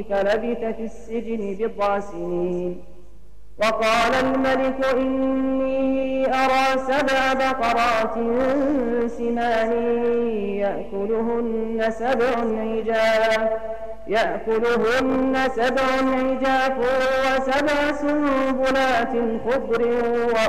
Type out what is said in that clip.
فلبث في السجن 10 سنين. وقال الملك إني أرى 7 بقرات سمان يأكلهن 7 عجاف و7 سنبلات خضر